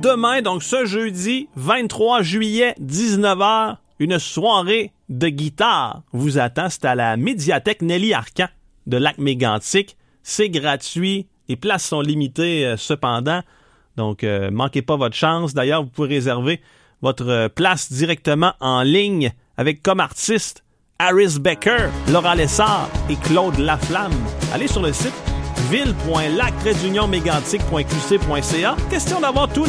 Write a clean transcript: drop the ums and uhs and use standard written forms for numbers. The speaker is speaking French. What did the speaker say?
demain, donc ce jeudi 23 juillet, 19h, une soirée de guitare vous attend. C'est à la médiathèque Nelly Arcan de Lac-Mégantic. C'est gratuit. Les places sont limitées cependant. Donc, manquez pas votre chance. D'ailleurs, vous pouvez réserver votre place directement en ligne avec comme artistes Harris Becker, Laura Lessard et Claude Laflamme. Allez sur le site ville.lac-mégantic.qc.ca. Question d'avoir tous